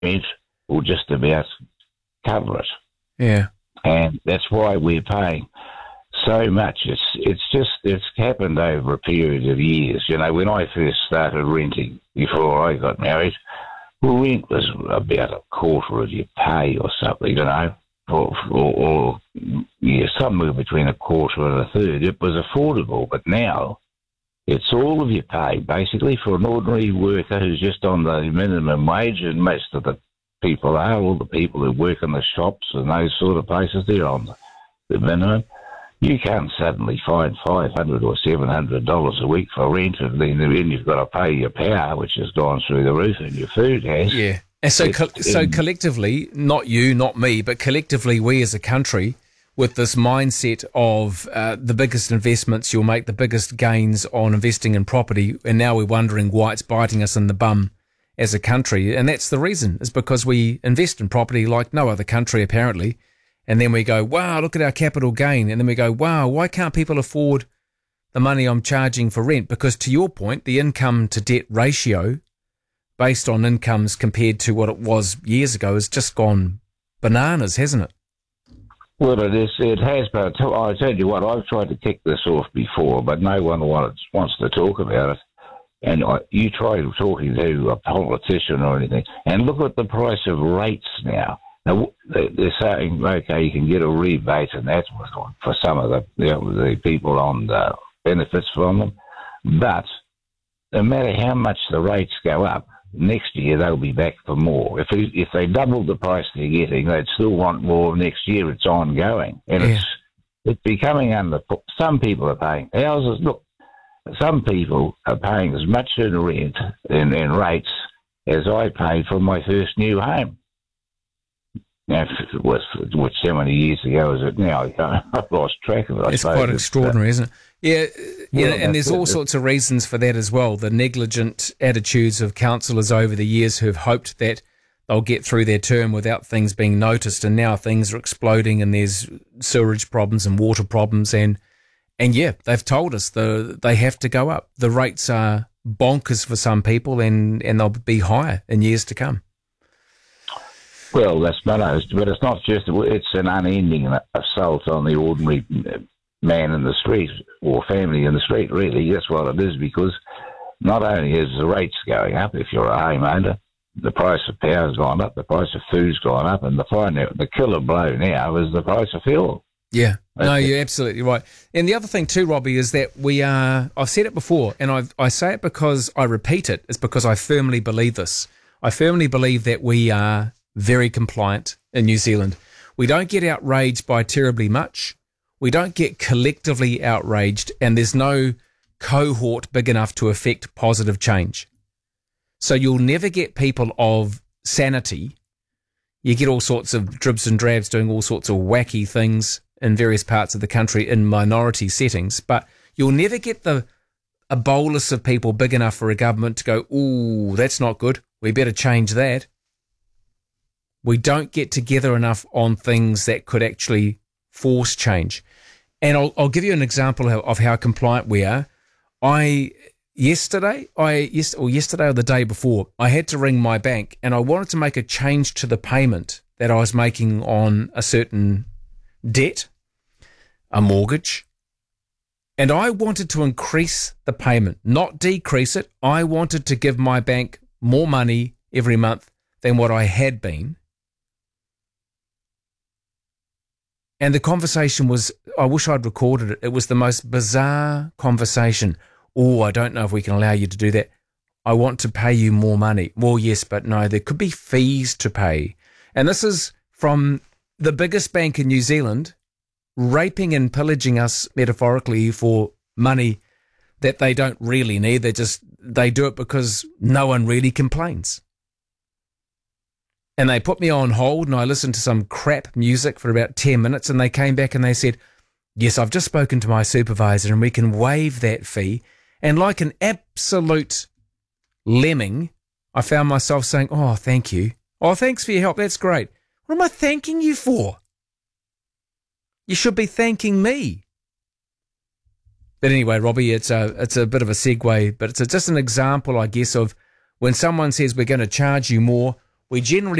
rent will just about cover it. Yeah. And that's why we're paying so much. It's happened over a period of years. You know, when I first started renting before I got married, rent was about a quarter of your pay or something, you know, or somewhere between a quarter and a third. It was affordable, but now it's all of your pay, basically, for an ordinary worker who's just on the minimum wage, and most of the people are, all the people who work in the shops and those sort of places, they're on the minimum. You can't suddenly find $500 or $700 a week for rent, and then you've got to pay your power, which has gone through the roof, and your food has. Yeah. And so collectively, not you, not me, but collectively we as a country, with this mindset of the biggest investments, you'll make the biggest gains on investing in property, and now we're wondering why it's biting us in the bum as a country. And that's the reason, is because we invest in property like no other country apparently, and then we go, wow, look at our capital gain, and then we go, wow, why can't people afford the money I'm charging for rent? Because to your point, the income to debt ratio based on incomes compared to what it was years ago has just gone bananas, hasn't it? Well, it has, but I tell you what, I've tried to kick this off before, but no one wants to talk about it. And you try talking to a politician or anything, and look at the price of rates now. Now they're saying, okay, you can get a rebate and that for some of the people on the benefits from them, but no matter how much the rates go up, next year they'll be back for more. If they doubled the price they're getting, they'd still want more next year. It's ongoing, and it's becoming some people are paying houses. Look, some people are paying as much in rent in rates as I paid for my first new home. Now, which how many years ago is it now? I've lost track of it. It's quite extraordinary, isn't it? Yeah, well, and there's all sorts of reasons for that as well. The negligent attitudes of councillors over the years who've hoped that they'll get through their term without things being noticed, and now things are exploding and there's sewerage problems and water problems, and yeah, they've told us they have to go up. The rates are bonkers for some people, and they'll be higher in years to come. Well, that's but it's not just, it's an unending assault on the ordinary man in the street or family in the street, really. That's what it is, because not only is the rates going up if you're a homeowner, the price of power's gone up, the price of food's gone up, and the killer blow now is the price of fuel. Yeah, no, you're absolutely right. And the other thing too, Robbie, is that I've said it before, and I say it because I repeat it, it's because I firmly believe this. I firmly believe that we are very compliant in New Zealand. We don't get outraged by terribly much. We don't get collectively outraged, and there's no cohort big enough to affect positive change. So you'll never get people of sanity. You get all sorts of dribs and drabs doing all sorts of wacky things in various parts of the country in minority settings, but you'll never get a bolus of people big enough for a government to go, ooh, that's not good, we better change that. We don't get together enough on things that could actually force change. And I'll give you an example of how compliant we are. Yesterday or the day before, I had to ring my bank, and I wanted to make a change to the payment that I was making on a certain debt, a mortgage, and I wanted to increase the payment, not decrease it. I wanted to give my bank more money every month than what I had been. And the conversation was, I wish I'd recorded it. It was the most bizarre conversation. Oh, I don't know if we can allow you to do that. I want to pay you more money. Well, yes, but no, there could be fees to pay. And this is from the biggest bank in New Zealand, raping and pillaging us metaphorically for money that they don't really need. They do it because no one really complains. And they put me on hold, and I listened to some crap music for about 10 minutes, and they came back and they said, yes, I've just spoken to my supervisor and we can waive that fee. And like an absolute lemming, I found myself saying, oh, thank you. Oh, thanks for your help. That's great. What am I thanking you for? You should be thanking me. But anyway, Robbie, it's a bit of a segue, but it's just an example, I guess, of when someone says we're going to charge you more, We generally